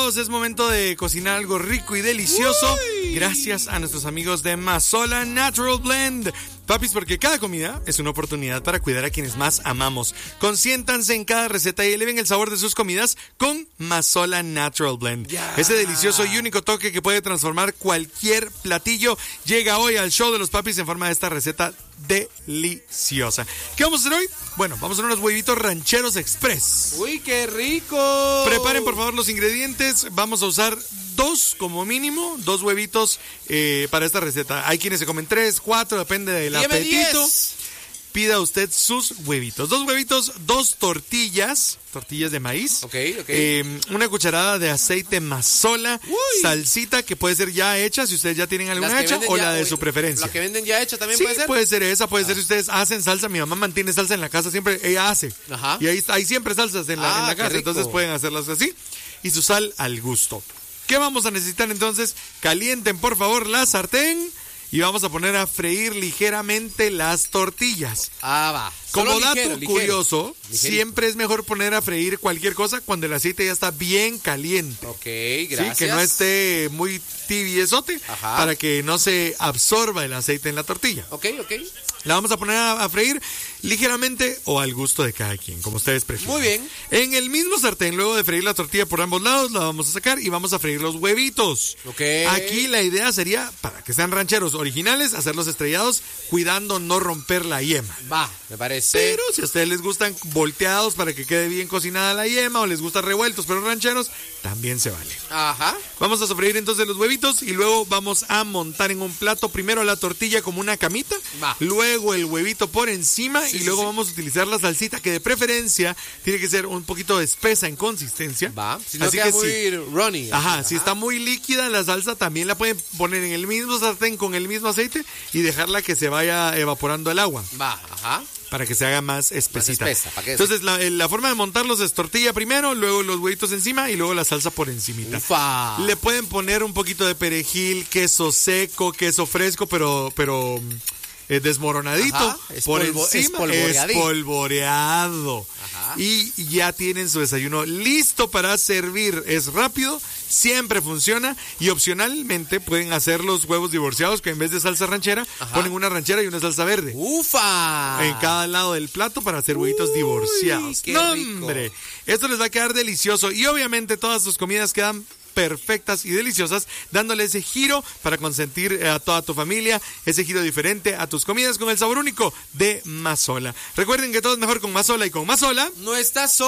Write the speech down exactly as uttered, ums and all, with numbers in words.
amigos, es momento de cocinar algo rico y delicioso. Uy. Gracias a nuestros amigos de Mazola Natural Blend. Papis, porque cada comida es una oportunidad para cuidar a quienes más amamos. Consiéntanse en cada receta y eleven el sabor de sus comidas con Mazola Natural Blend. Yeah. Ese delicioso y único toque que puede transformar cualquier platillo llega hoy al show de los papis en forma de esta receta deliciosa. ¿Qué vamos a hacer hoy? Bueno, vamos a hacer unos huevitos rancheros express. ¡Uy, qué rico! Preparen por favor los ingredientes. Vamos a usar dos como mínimo, dos huevitos eh, para esta receta. Hay quienes se comen tres, cuatro, depende del Dígame apetito. diez. Pida usted sus huevitos. Dos huevitos, dos tortillas, tortillas de maíz. Ok, ok. Eh, una cucharada de aceite mazola, Uy. salsita que puede ser ya hecha, si ustedes ya tienen alguna Las que hecha, venden o ya- la de uy, su preferencia. La que venden ya hecha también Sí, puede ser. puede ser esa, puede ser si ustedes hacen salsa. Mi mamá mantiene salsa en la casa, siempre ella hace. Ajá. Y ahí hay siempre salsas en la, Ah, en la qué casa, rico. entonces pueden hacerlas así. Y su sal al gusto. ¿Qué vamos a necesitar entonces? Calienten por favor la sartén y vamos a poner a freír ligeramente las tortillas. Ah, va. Como Solo dato ligero, ligero. curioso, Ligerito. siempre es mejor poner a freír cualquier cosa cuando el aceite ya está bien caliente. Ok, Sí, gracias. que no esté muy tibiezote Ajá. para que no se absorba el aceite en la tortilla. Ok, ok. La vamos a poner a, a freír ligeramente o al gusto de cada quien, como ustedes prefieran. Muy bien. En el mismo sartén, luego de freír la tortilla por ambos lados, la vamos a sacar y vamos a freír los huevitos. Ok. Aquí la idea sería, para que sean rancheros originales, hacerlos estrellados, cuidando no romper la yema. Va, me parece. Pero si a ustedes les gustan volteados para que quede bien cocinada la yema o les gustan revueltos pero rancheros, también se vale. Ajá. Vamos a sofreír entonces los huevitos y luego vamos a montar en un plato primero la tortilla como una camita, Va. luego el huevito por encima Sí, y sí, luego sí. vamos a utilizar la salsita que de preferencia tiene que ser un poquito espesa en consistencia. Va. Si no Así queda que muy sí. runny. Ajá, así, si está muy líquida la salsa también la pueden poner en el mismo sartén con el mismo aceite y dejarla que se vaya evaporando el agua Va, ajá. para que se haga más espesita. espesa, para que- Entonces la, la forma de montarlos es tortilla primero, luego los huevitos encima y luego la salsa por encimita. Ufa. Le pueden poner un poquito de perejil, queso seco, queso fresco, pero pero eh, desmoronadito Ajá, por espolvo- encima, espolvoreadito. espolvoreado. Ajá. Y ya tienen su desayuno listo para servir. Es rápido, siempre funciona y opcionalmente pueden hacer los huevos divorciados que en vez de salsa ranchera Ajá. ponen una ranchera y una salsa verde Ufa. en cada lado del plato para hacer huevitos Uy, divorciados. qué ¡No, rico! hombre! Esto les va a quedar delicioso y obviamente todas sus comidas quedan perfectas y deliciosas, dándole ese giro para consentir eh, a toda tu familia, ese giro diferente a tus comidas con el sabor único de Mazola. Recuerden que todo es mejor con Mazola y con Mazola. No estás solo.